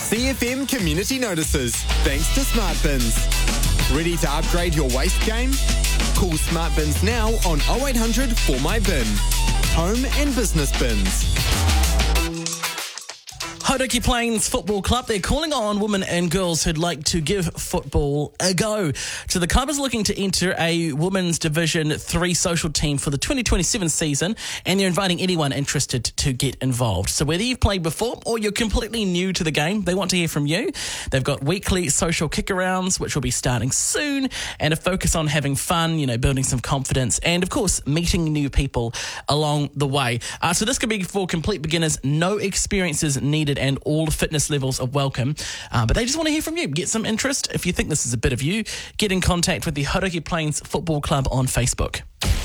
CFM Community Notices, thanks to Smart Bins. Ready to upgrade your waste game? Call Smart Bins now on 0800 For My Bin. Home and business bins. Hauraki Plains Football Club, they're calling on women and girls who'd like to give football a go. So the club is looking to enter a Women's Division 3 social team for the 2027 season, and they're inviting anyone interested to get involved. So whether you've played before or you're completely new to the game, they want to hear from you. They've got weekly social kick-arounds, which will be starting soon, and a focus on having fun, building some confidence, and of course, meeting new people along the way. So this could be for complete beginners, no experiences needed, and all fitness levels are welcome. But they just want to hear from you. Get some interest. If you think this is a bit of you, get in contact with the Hauraki Plains Football Club on Facebook.